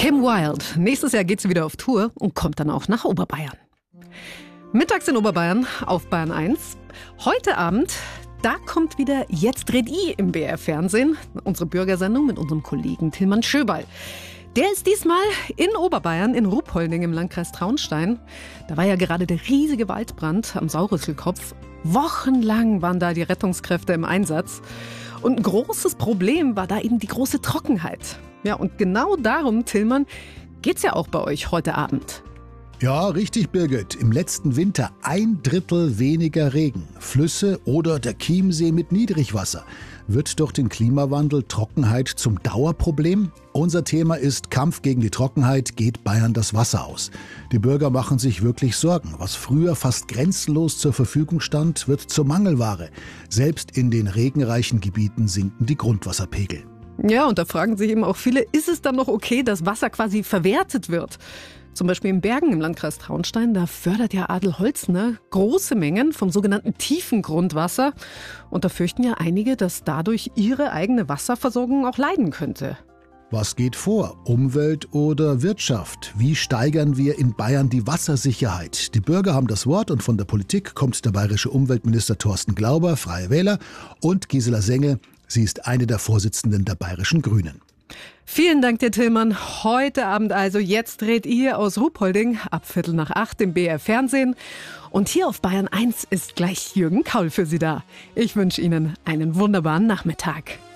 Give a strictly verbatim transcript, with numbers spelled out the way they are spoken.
Kim Wilde. Nächstes Jahr geht sie wieder auf Tour und kommt dann auch nach Oberbayern. Mittags in Oberbayern auf Bayern eins. Heute Abend, da kommt wieder Jetzt dreht I im B R-Fernsehen. Unsere Bürgersendung mit unserem Kollegen Tilman Schöberl. Der ist diesmal in Oberbayern, in Ruhpolding im Landkreis Traunstein. Da war ja gerade der riesige Waldbrand am Saurüsselkopf. Wochenlang waren da die Rettungskräfte im Einsatz. Und ein großes Problem war da eben die große Trockenheit. Ja, und genau darum, Tilman, geht's ja auch bei euch heute Abend. Ja, richtig, Birgit. Im letzten Winter ein Drittel weniger Regen. Flüsse oder der Chiemsee mit Niedrigwasser. Wird durch den Klimawandel Trockenheit zum Dauerproblem? Unser Thema ist Kampf gegen die Trockenheit, geht Bayern das Wasser aus. Die Bürger machen sich wirklich Sorgen. Was früher fast grenzenlos zur Verfügung stand, wird zur Mangelware. Selbst in den regenreichen Gebieten sinken die Grundwasserpegel. Ja, und da fragen sich eben auch viele, ist es dann noch okay, dass Wasser quasi verwertet wird? Zum Beispiel in Bergen im Landkreis Traunstein, da fördert ja Adel Holzner große Mengen vom sogenannten tiefen Grundwasser. Und da fürchten ja einige, dass dadurch ihre eigene Wasserversorgung auch leiden könnte. Was geht vor? Umwelt oder Wirtschaft? Wie steigern wir in Bayern die Wassersicherheit? Die Bürger haben das Wort und von der Politik kommt der bayerische Umweltminister Thorsten Glauber, Freie Wähler, und Gisela Senge, sie ist eine der Vorsitzenden der Bayerischen Grünen. Vielen Dank dir, Tilman. Heute Abend also Jetzt dreht ihr aus Ruhpolding ab Viertel nach acht im B R-Fernsehen. Und hier auf Bayern eins ist gleich Jürgen Kaul für Sie da. Ich wünsche Ihnen einen wunderbaren Nachmittag.